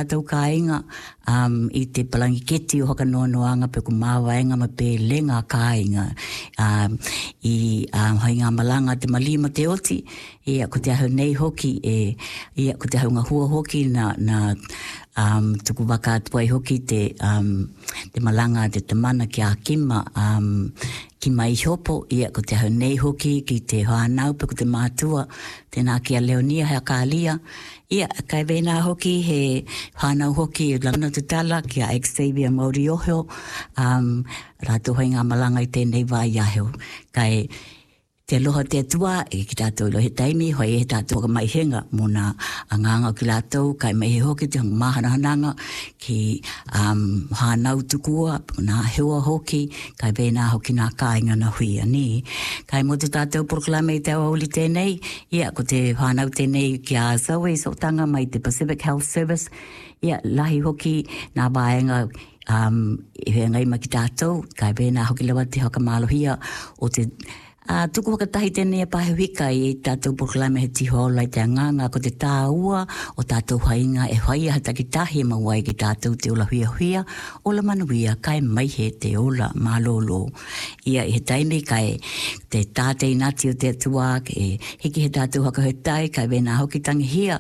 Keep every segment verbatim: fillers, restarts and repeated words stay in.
tātou kāinga um, i te palangi keti o haka noa noanga pe ku māwaenga ma pe lenga kāinga um, i um, hai ngā malanga te malima te oti ia ko te ahu nei hoki e ia ko te ahu ngā hua hoki na, na um, tuku waka atuai hoki te, um, te malanga te tamana ki a kima um, ki mai hopo ia ko te ahu nei hoki ki te whanau pe ko te mātua tēnā ki a Leonia hea kālia ia kai vena hoki he whanau hoki lana te tala ki a Xavier Mauri Ohio um, rātou hai ngā malanga i tēnei wai aheo kai te aloha te atua e ki tātou ilo he taimi hoi e tātou ka mai henga mona a nganga ki lātou kai mai he hoki te hanga mahanahananga ki um, hānau tukua na hewa hoki kai vena hoki nā kāinga na hui ani kai mo te tātou proklame i te auli tēnei ia ko te hānau tēnei ki a Zoe Sotanga mai te Pacific Health Service ia lahi hoki nā bāenga um, i hea ngai ma ki tātou kai vena hoki lawa te haka mālohia o te Uh, tuku wakatahi tēnei e pāhewika i tātou proklame he tihola i te anganga ko te tāua o tātou hainga e whai aha ki tahi e mawai ki tātou te ola huia huia ola manuia kai mai he te ola malolo ia i he taimi kai te tātei nati o te atua e hiki he tātou haka he tai kai vena hoki tangi hia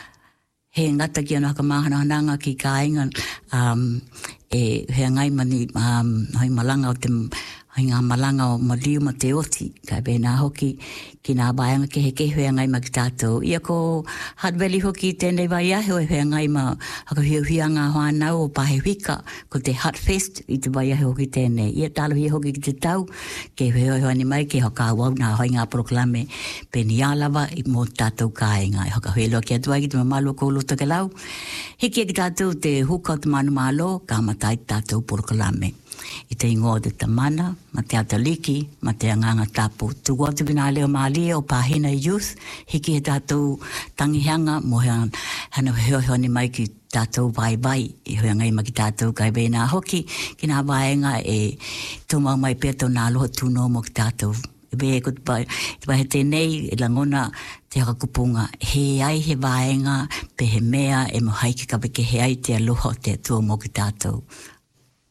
he ngata ki ana haka mahanahananga ki kāinga um, e hea ngai mani um, hoi malanga o te hai ngā malanga o maliu ma te oti, kai bēnā hoki ki nā bāianga ke he ke hea ngai ma ki tātou. Ia ko Hutt Valley hoki tēnei vai ahe o hea ngai ma haka hiuhia ngā whānau o Pāhewika ko te Hutt Fest i te vai ahe hoki tēnei. Ia tālo hia hoki ki te tau, ke hea hea ni mai ke haka wau nā hoi ngā proklame pēni ālawa i mō tātou kāinga. I haka hea loa ki atua ki te mamalo ko luta ke lau. Hiki ki tātou te huka o te manu mālo, ka matai tātou proklame. I te ingoa te tamana, ma te ataliki, ma te anganga tapu. Tuku atu ki nā leo mālia o Pāhina Youth, hiki he tātou tangiheanga, mo hea hana heo heo ni mai ki tātou vai vai, i hea ngai ma ki tātou kai bēnā hoki, ki nā vaenga e tōmau mai pētau nā loha tūno mo ki tātou. E bē e ko te pai, te pai he tēnei, e langona te hakakupunga, he ai he vaenga, pe he mea, e mo haiki ka peke he ai te aloha te atua mo ki tātou.